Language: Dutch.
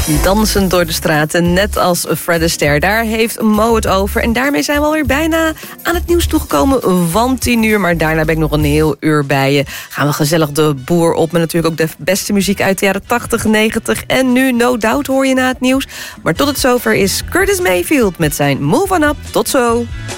Dansend door de straten, net als Fred Astaire. Daar heeft Mo het over. En daarmee zijn we alweer bijna aan het nieuws toegekomen van 10 uur. Maar daarna ben ik nog een heel uur bij je. Gaan we gezellig de boer op. Met natuurlijk ook de beste muziek uit de jaren 80, 90. En nu No Doubt hoor je na het nieuws. Maar tot het zover is Curtis Mayfield met zijn Move On Up. Tot zo.